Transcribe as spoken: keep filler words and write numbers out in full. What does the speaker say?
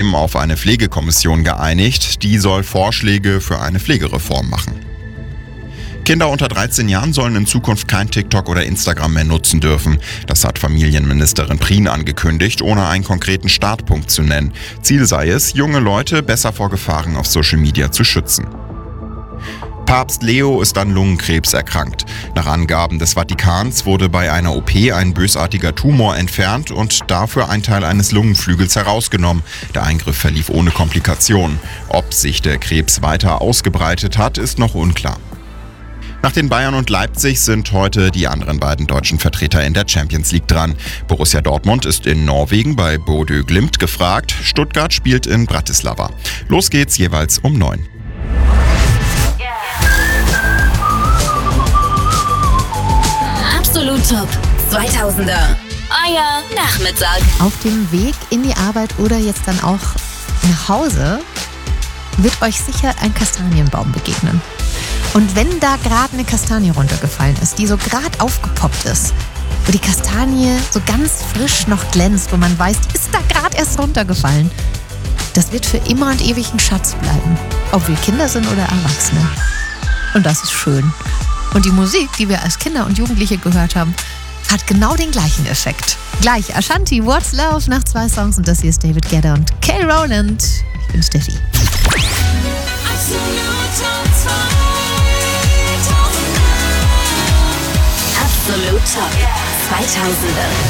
Unternehmen auf eine Pflegekommission geeinigt. Die soll Vorschläge für eine Pflegereform machen. Kinder unter dreizehn Jahren sollen in Zukunft kein TikTok oder Instagram mehr nutzen dürfen. Das hat Familienministerin Prien angekündigt, ohne einen konkreten Startpunkt zu nennen. Ziel sei es, junge Leute besser vor Gefahren auf Social Media zu schützen. Papst Leo ist an Lungenkrebs erkrankt. Nach Angaben des Vatikans wurde bei einer O P ein bösartiger Tumor entfernt und dafür ein Teil eines Lungenflügels herausgenommen. Der Eingriff verlief ohne Komplikationen. Ob sich der Krebs weiter ausgebreitet hat, ist noch unklar. Nach den Bayern und Leipzig sind heute die anderen beiden deutschen Vertreter in der Champions League dran. Borussia Dortmund ist in Norwegen bei Bodø Glimt gefragt. Stuttgart spielt in Bratislava. Los geht's jeweils um neun. Absolut Top zweitausender. Euer Nachmittag. Auf dem Weg in die Arbeit oder jetzt dann auch nach Hause wird euch sicher ein Kastanienbaum begegnen. Und wenn da gerade eine Kastanie runtergefallen ist, die so gerade aufgepoppt ist, wo die Kastanie so ganz frisch noch glänzt, wo man weiß, die ist da gerade erst runtergefallen, das wird für immer und ewig ein Schatz bleiben. Ob wir Kinder sind oder Erwachsene. Und das ist schön. Und die Musik, die wir als Kinder und Jugendliche gehört haben, hat genau den gleichen Effekt. Gleich Ashanti, What's Love nach zwei Songs und das hier ist David Guetta und Kay Rowland. Ich bin Steffi. Absolut Top zweitausender.